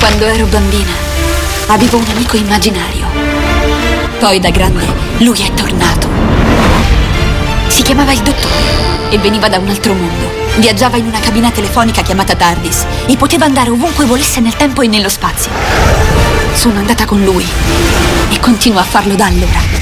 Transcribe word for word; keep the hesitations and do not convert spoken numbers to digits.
Quando ero bambina avevo un amico immaginario. Poi da grande lui è tornato. Si chiamava il Dottore e veniva da un altro mondo. Viaggiava in una cabina telefonica chiamata TARDIS e poteva andare ovunque volesse nel tempo e nello spazio. Sono andata con lui e continuo a farlo da allora.